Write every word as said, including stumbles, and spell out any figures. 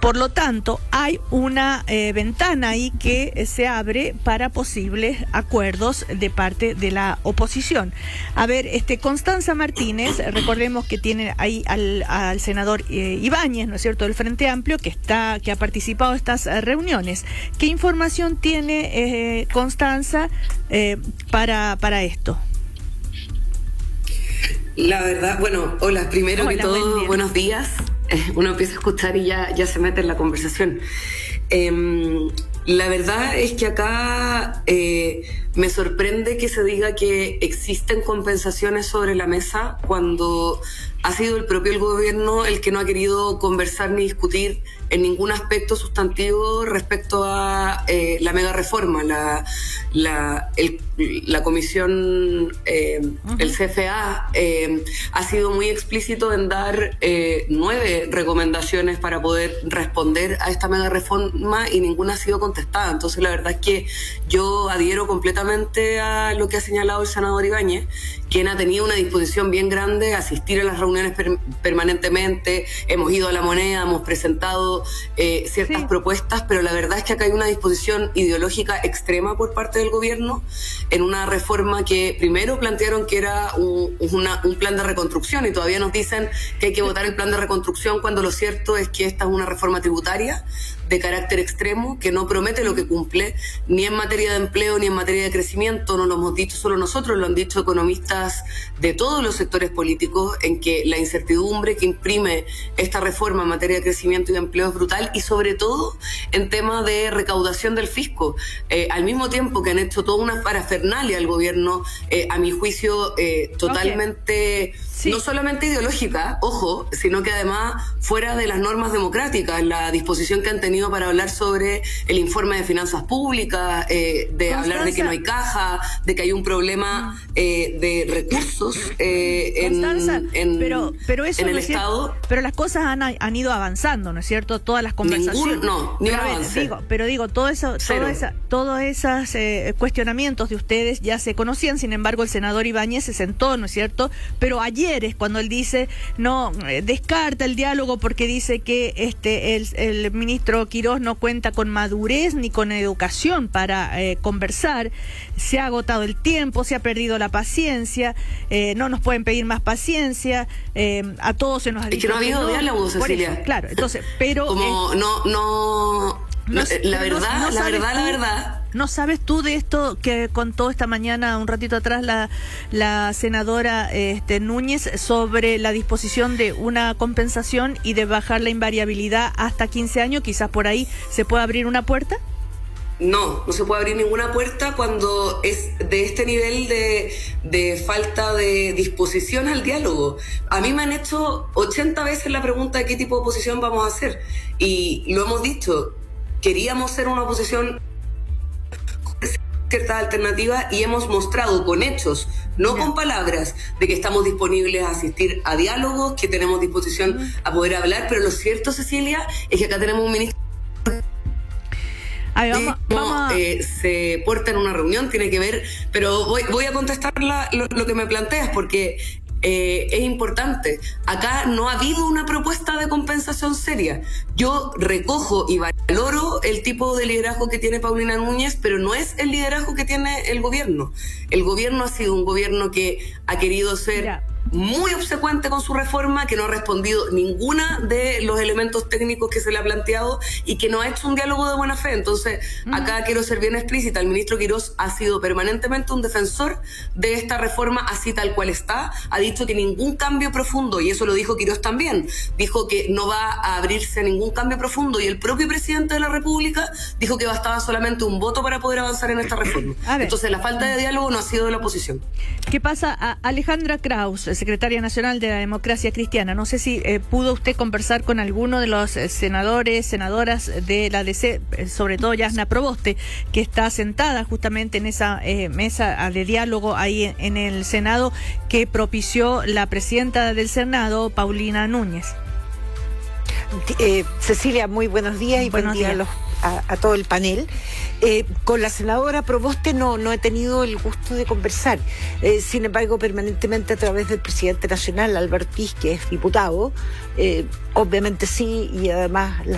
por lo tanto, hay una eh, ventana ahí que eh, se abre para posibles acuerdos de parte de la oposición. A ver, este Constanza Martínez, recordemos que tiene ahí al, al senador eh, Ibáñez, ¿no es cierto?, del Frente Amplio, que está, que ha participado en estas eh, reuniones. ¿Qué información tiene eh, Constanza eh, para, para esto? La verdad, bueno, hola, primero hola, que todo, buen buenos días. Eh, uno empieza a escuchar y ya, ya se mete en la conversación. Eh, la verdad es que acá eh, me sorprende que se diga que existen compensaciones sobre la mesa cuando ha sido el propio el gobierno el que no ha querido conversar ni discutir en ningún aspecto sustantivo respecto a eh, la mega reforma. La, la, el, la comisión, eh, uh-huh. el C F A, eh, ha sido muy explícito en dar eh, nueve recomendaciones para poder responder a esta mega reforma y ninguna ha sido contestada. Entonces la verdad es que yo adhiero completamente a lo que ha señalado el senador Ibáñez, quien ha tenido una disposición bien grande a asistir a las reuniones per- permanentemente. Hemos ido a La Moneda, hemos presentado eh, ciertas sí. propuestas, pero la verdad es que acá hay una disposición ideológica extrema por parte del gobierno en una reforma que primero plantearon que era un, una, un plan de reconstrucción y todavía nos dicen que hay que votar el plan de reconstrucción cuando lo cierto es que esta es una reforma tributaria de carácter extremo que no promete lo que cumple, ni en materia de empleo ni en materia de crecimiento. No lo hemos dicho solo nosotros, lo han dicho economistas de todos los sectores políticos, en que la incertidumbre que imprime esta reforma en materia de crecimiento y de empleo es brutal, y sobre todo en tema de recaudación del fisco. Eh, al mismo tiempo que han hecho toda una parafernalia al gobierno, eh, a mi juicio, eh, totalmente... Okay. Sí. No solamente ideológica, ojo, sino que además fuera de las normas democráticas, la disposición que han tenido para hablar sobre el informe de finanzas públicas, eh, de Constanza. Hablar de que no hay caja, de que hay un problema eh, de recursos eh, en, en, pero, pero eso en el no es Estado. Cierto, pero las cosas han, han ido avanzando, ¿no es cierto? Todas las conversaciones. Ningún, no, ni pero, avance. Digo, pero digo, todo eso, todo esa, todos esos eh, cuestionamientos de ustedes ya se conocían, sin embargo el senador Ibáñez se sentó, ¿no es cierto? Pero ayer es cuando él dice, no, eh, descarta el diálogo porque dice que este el, el ministro Quirós no cuenta con madurez ni con educación para eh, conversar, se ha agotado el tiempo, se ha perdido la paciencia, eh, no nos pueden pedir más paciencia, eh, a todos se nos ha dicho... Es que no ha habido no, diálogo, Cecilia. Eso, claro, entonces, pero... Como eh, no, no... No, la verdad, no, no la verdad, tú, la verdad. ¿No sabes tú de esto que contó esta mañana, un ratito atrás, la, la senadora este, Núñez sobre la disposición de una compensación y de bajar la invariabilidad hasta quince años? Quizás por ahí se pueda abrir una puerta. No, no se puede abrir ninguna puerta cuando es de este nivel de, de falta de disposición al diálogo. A mí me han hecho ochenta veces la pregunta de qué tipo de oposición vamos a hacer. Y lo hemos dicho, queríamos ser una oposición con ciertas alternativas y hemos mostrado con hechos, no yeah. con palabras, de que estamos disponibles a asistir a diálogos, que tenemos disposición mm. a poder hablar, pero lo cierto, Cecilia, es que acá tenemos un ministro Ay, vamos, no, vamos a... eh, se porta en una reunión, tiene que ver, pero voy, voy a contestar la, lo, lo que me planteas, porque eh, es importante. Acá no ha habido una propuesta de compensación seria. Yo recojo y valoro el tipo de liderazgo que tiene Paulina Núñez, pero no es el liderazgo que tiene el gobierno. El gobierno ha sido un gobierno que ha querido ser... Mira. muy obsecuente con su reforma, que no ha respondido ninguna de los elementos técnicos que se le ha planteado y que no ha hecho un diálogo de buena fe. Entonces, uh-huh. acá quiero ser bien explícita, el ministro Quirós ha sido permanentemente un defensor de esta reforma así tal cual está, ha dicho que ningún cambio profundo, y eso lo dijo Quirós también, dijo que no va a abrirse a ningún cambio profundo, y el propio presidente de la República dijo que bastaba solamente un voto para poder avanzar en esta reforma. Entonces, la falta de diálogo no ha sido de la oposición. ¿Qué pasa a Alejandra Kraus, secretaria nacional de la Democracia Cristiana? No sé si eh, pudo usted conversar con alguno de los eh, senadores, senadoras de la D C, eh, sobre todo Yasna Proboste, que está sentada justamente en esa eh, mesa de diálogo ahí en, en el Senado, que propició la presidenta del Senado, Paulina Núñez. Eh, Cecilia, muy buenos días y buenos buen día días. a los A, a todo el panel. Eh, con la senadora Proboste no, no he tenido el gusto de conversar. Eh, sin embargo, permanentemente a través del presidente nacional, Alberto Piz, que es diputado, eh, obviamente sí, y además